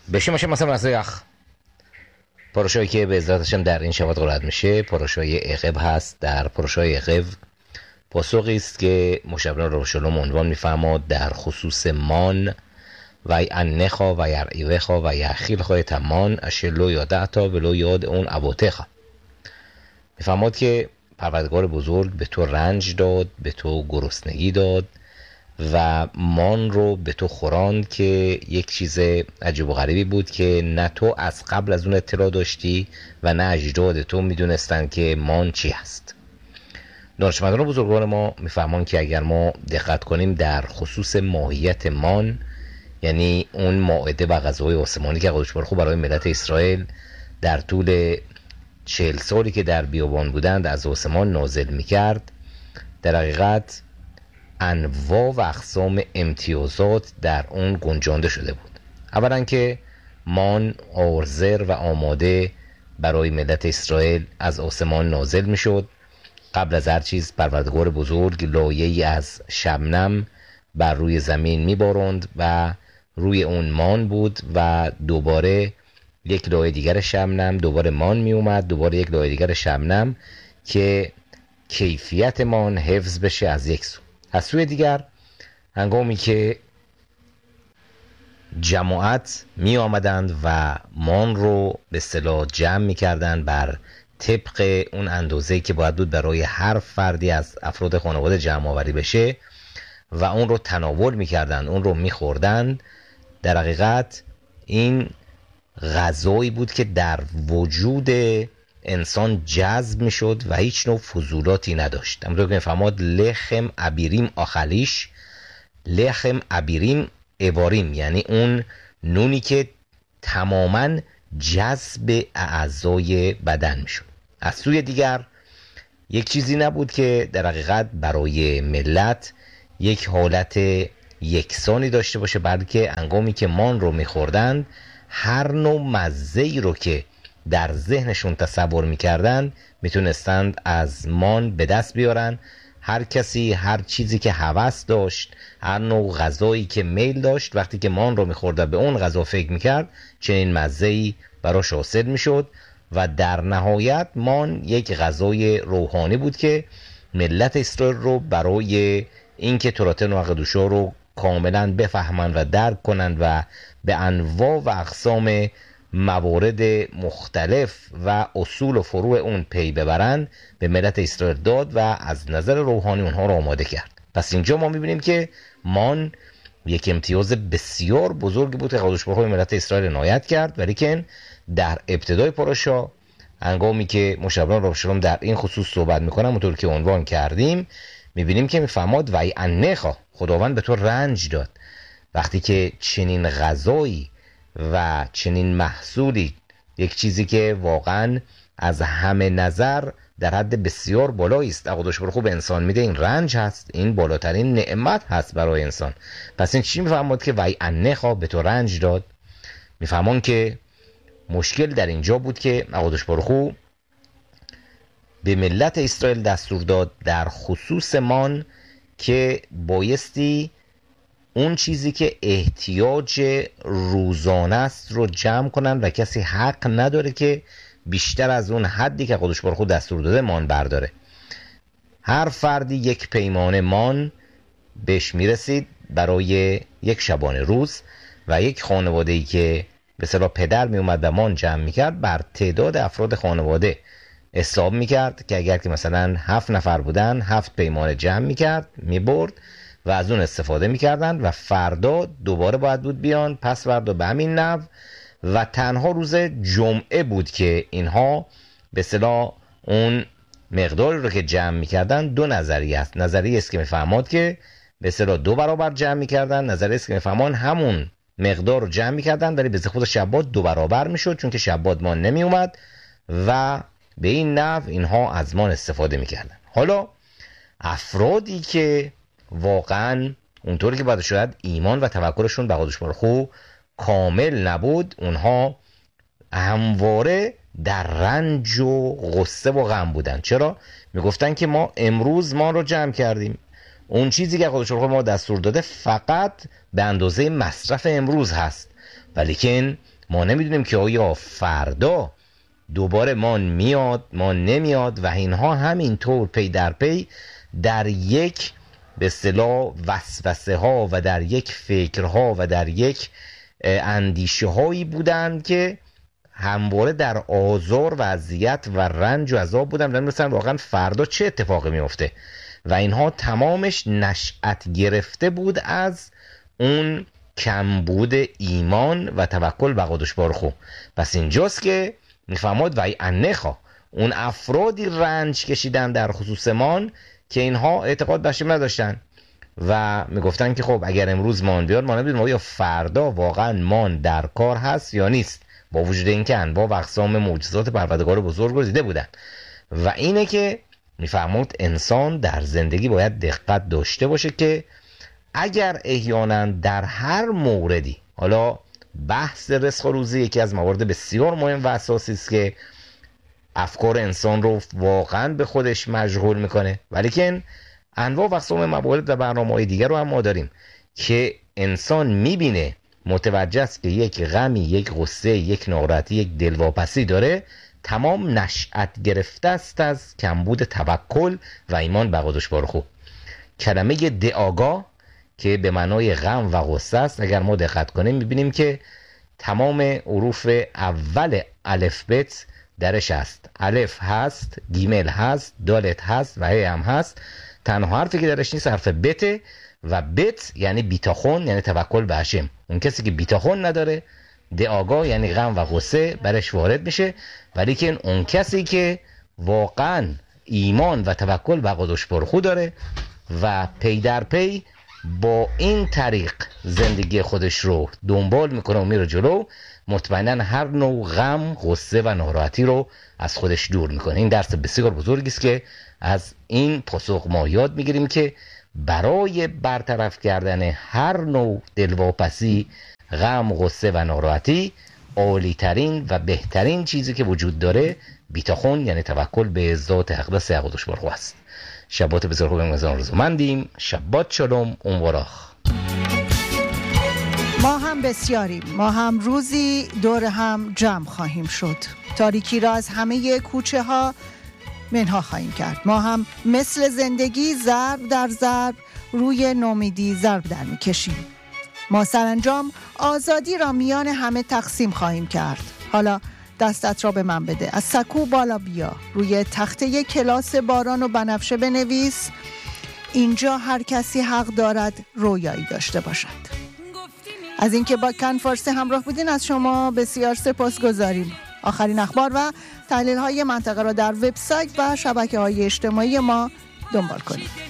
בשם השם مسیح پاراشایی که به عزتشم در این شبات قرائت میشه پاراشای عقب هست. در پاراشای عقب پاسخی است که مشبران رب شلوم عنوان میفرماد در خصوص مان و انخا و یرعیوخا و یخیل تمان اشلو یادعتا ولو یاد اون ابوتخا. میفرماد که پروردگار بزرگ به تو رنج داد، به تو گرسنگی داد و مان رو به تو خوراند که یک چیز عجیب و غریبی بود که نه تو از قبل از اون اطلاع داشتی و نه اجداد تو میدونستن که مان چی هست. دانشمندان بزرگوار ما میفهمن که اگر ما دقت کنیم در خصوص ماهیت مان، یعنی اون مائده و غذای آسمانی که قدوس بارخو برای ملت اسرائیل در طول 40 سالی که در بیابان بودند از آسمان نازل میکرد، در حقیقت انواع و اقسام امتیازات در اون گنجانده شده بود. اولا که مان آرزر و آماده برای ملت اسرائیل از آسمان نازل میشد. قبل از هر چیز پروردگار بزرگ لایه‌ای از شبنم بر روی زمین میباروند و روی اون مان بود و دوباره یک لایه دیگر شبنم، دوباره مان میومد، دوباره یک لایه دیگر شبنم که کیفیت مان حفظ بشه از یک سو. از سوی دیگر هنگامی که جماعت می آمدند و مان رو به اصطلاح جمع می کردند بر طبق اون اندازه‌ای که باید بود برای هر فردی از افراد خانواده جمع آوری بشه و اون رو تناول می کردند، اون رو می خوردند، در حقیقت این غذایی بود که در وجود انسان جذب می شد و هیچ نوع فضولاتی نداشت. همونطور که میفرماد لخم ابیریم آخلیش، لخم ابیریم اباریم، یعنی اون نونی که تماما جذب اعضای بدن می شد. از سوی دیگر یک چیزی نبود که در حقیقت برای ملت یک حالت یکسانی داشته باشه، بلکه هنگامی که مان رو می خوردند هر نوع مزه‌ای رو که در ذهنشون تصور میکردن میتونستند از مان به دست بیارن. هر کسی هر چیزی که هوس داشت، هر نوع غذایی که میل داشت، وقتی که مان رو میخورد و به اون غذا فکر میکرد چنین مزه‌ای براش حاصل میشد و در نهایت مان یک غذای روحانی بود که ملت اسرائیل رو برای اینکه تورات و قدوشا رو کاملا بفهمن و درک کنن و به انواع و اقسام موارد مختلف و اصول و فروع اون پی ببرن به ملت اسرائیل داد و از نظر روحانی اونها رو آماده کرد. پس اینجا ما میبینیم که مان یک امتیاز بسیار بزرگی بود که قدوس بارخو به ملت اسرائیل عنایت کرد، ولیکن در ابتدای پاراشا هنگامی که مشبران رب شلوم در این خصوص صحبت میکنن اونطور که عنوان کردیم میبینیم که میفرماد و انخا، خداوند به تو رنج داد. وقتی که چنین غذایی و چنین محصولی، یک چیزی که واقعا از همه نظر در حد بسیار بالایی است قدوس بارخو به انسان میده، این رنج هست، این بالاترین نعمت هست برای انسان. پس این چی میفهمد که وای انخا به تو رنج داد؟ میفهمون که مشکل در اینجا بود که قدوس بارخو به ملت اسرائیل دستور داد در خصوص مان که بایستی اون چیزی که احتیاج روزانه است رو جمع کنن و کسی حق نداره که بیشتر از اون حدی که قدوس بارخو دستور داده مان برداره. هر فردی یک پیمانه مان بهش میرسید برای یک شبانه روز و یک خانواده‌ای که به اصطلاح پدر میومد و مان جمع میکرد بر تعداد افراد خانواده حساب میکرد که اگر که مثلا 7 نفر بودن 7 پیمانه جمع میکرد میبرد و از اون استفاده میکردن و فردا دوباره باید بود بیان، پس فردا به همین نحو و تنها روز جمعه بود که اینها به اصطلاح اون مقداری رو که جمع میکردن دو نظریه است. نظریه است که میفهماد که به اصطلاح 2 برابر جمع میکردن، نظریه است که میفهمان همون مقدار رو جمع میکردن ولی به خود شبات 2 برابر میشد چون که شبات مان نمیومد و به این نحو اینها از مان استفاده میکردن. حالا افرادی که واقعا اونطوری که باید شاید ایمان و توکلشون به قدوس بارخو کامل نبود، اونها همواره در رنج و غصه و غم بودن. چرا؟ میگفتن که ما امروز ما رو جمع کردیم، اون چیزی که قدوس بارخو ما دستور داده فقط به اندازه مصرف امروز هست، ولیکن ما نمیدونیم که آیا فردا دوباره مان میاد، مان نمیاد و اینها همینطور پی در پی در یک به اصطلاح وسوسه ها و در یک فکرها و در یک اندیشه هایی بودند که همواره در آزار و اذیت و رنج و عذاب بودن و نمی‌دونستن واقعا فردا چه اتفاقی میفته و اینها تمامش نشأت گرفته بود از اون کمبود ایمان و توکل به قدوش بارخو. پس اینجاست که میفهمد و انخا اون افرادی رنج کشیدن در خصوص مان که اینها اعتقاد بهش نداشتن و میگفتن که خب اگر امروز مان بیاد ما نمیدونیم آیا فردا واقعا مان در کار هست یا نیست، با وجود اینکه انواع و اقسام معجزات پروردگار بزرگ رو دیده بودن. و اینه که میفهمد انسان در زندگی باید دقت داشته باشه که اگر احیانا در هر موردی، حالا بحث رزق و روزی یکی از موارد بسیار مهم و اساسی است که افکار انسان رو واقعا به خودش مشغول میکنه، ولیکن انواع و اقسام موارد و برنامه‌های دیگر رو هم ما داریم که انسان میبینه، متوجه است که یک غمی، یک غصه، یک ناراحتی، یک دلواپسی داره، تمام نشأت گرفته است از کمبود توکل و ایمان به قدوش بارخو. کلمه دعاگاه که به معنای غم و غصه است، اگر ما دقت کنیم میبینیم که تمام حروف اول الف بت درش هست. الف هست، گیمل هست، دالت هست و هی هم هست. تنها حرفی که درش نیست حرف بته و بت یعنی بیتاخون، یعنی توکل به هشم. اون کسی که بیتاخون نداره، دعاگاه یعنی غم و غصه برش وارد میشه، ولیکن اون کسی که واقعا ایمان و توکل به قدوش بارخو داره و پی در پی با این طریق زندگی خودش رو دنبال میکنه و میره جلو، مطمئنا هر نوع غم، غصه و ناراحتی رو از خودش دور میکنه. این درس بسیار بزرگی است که از این پاسخ ما یاد میگیریم که برای برطرف کردن هر نوع دلواپسی، غم، غصه و ناراحتی، عالی ترین و بهترین چیزی که وجود داره بیتاخون یعنی توکل به ذات اقدس قدوش بارخو است. شبات بسیار خوب می‌گذارم، روزمندیم. شبات شلوم، اونوراخ. ما هم بسیاریم، ما هم روزی دور هم جمع خواهیم شد، تاریکی را از همه کوچه ها منها خواهیم کرد. ما هم مثل زندگی ضرب در ضرب روی نومیدی ضرب در می‌کشیم. ما سرانجام آزادی را میان همه تقسیم خواهیم کرد. حالا دستت را به من بده، از سکو بالا بیا، روی تخته کلاس باران و بنفشه بنویس: اینجا هر کسی حق دارد رویایی داشته باشد. از اینکه با کن فارسی همراه بودین از شما بسیار سپاسگزاریم. آخرین اخبار و تحلیل های منطقه را در وبسایت و شبکه‌های اجتماعی ما دنبال کنید.